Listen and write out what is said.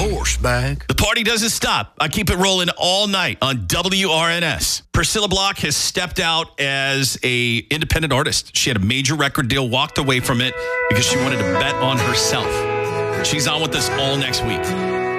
Horseback. The party doesn't stop. I keep it rolling all night on WRNS. Priscilla Block has stepped out as a independent artist. She had a major record deal, walked away from it because she wanted to bet on herself. She's on with us all next week.